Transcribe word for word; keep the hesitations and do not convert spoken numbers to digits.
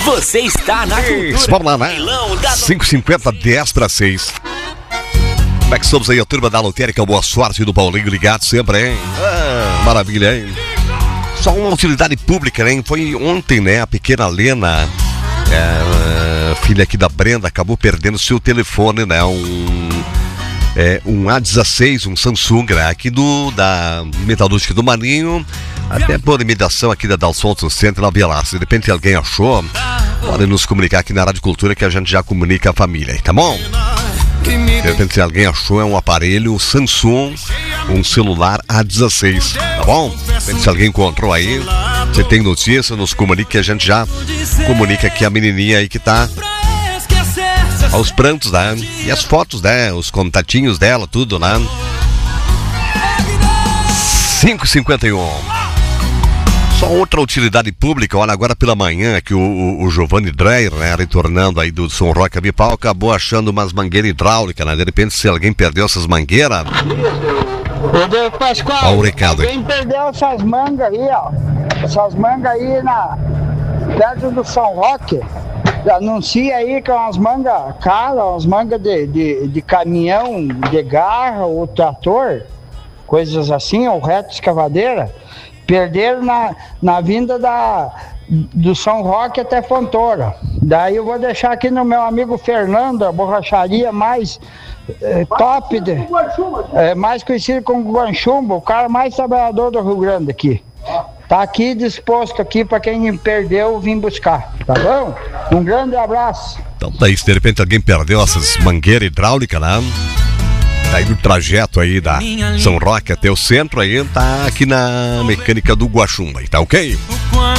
Você está na Cultura. Vamos lá, né? cinco e cinquenta, dez para seis. Como é que estamos aí, a turma da lotérica? Boa sorte do Paulinho ligado sempre, hein? Ah, maravilha, hein? Só uma utilidade pública, né? Foi ontem, né? A pequena Lena, é, filha aqui da Brenda, acabou perdendo seu telefone, né? Um, é, um A dezesseis, um Samsung, né? Aqui do, da Metalúrgica do Marinho, até por imitação aqui da Dalson Center na Via Lácia. De repente alguém achou, pode nos comunicar aqui na Rádio Cultura que a gente já comunica a família aí, tá bom? De repente se alguém achou, é um aparelho Samsung, um celular A dezesseis, tá bom? De repente se alguém encontrou aí, você tem notícia, nos comunica que a gente já comunica aqui a menininha aí que tá aos prantos, né? E as fotos, né? Os contatinhos dela, tudo, né? cinco e cinquenta e um. Só outra utilidade pública, olha, agora pela manhã que o, o, o Giovanni Dreyer, né, retornando aí do São Roque a Bipau, acabou achando umas mangueiras hidráulicas, né? De repente, se alguém perdeu essas mangueiras... Ô, Pascoal, ó, o recado aí. alguém perdeu essas mangas aí, ó. Essas mangas aí na... perto do São Roque. Anuncia aí que é umas mangas caras, umas mangas de, de, de caminhão, de garra ou trator, coisas assim, ou reto escavadeira. Perderam na, na vinda da, do São Roque até Fontoura. Daí eu vou deixar aqui no meu amigo Fernando, a borracharia mais é, top, de, é, mais conhecido como Guanchumbo, o cara mais trabalhador do Rio Grande aqui. Tá aqui disposto aqui para quem perdeu vir buscar, tá bom? Um grande abraço. Então daí, se de repente alguém perdeu essas mangueiras hidráulicas, né? Daí no trajeto aí da São Roque até o centro aí, tá aqui na mecânica do Guaxumba, tá ok?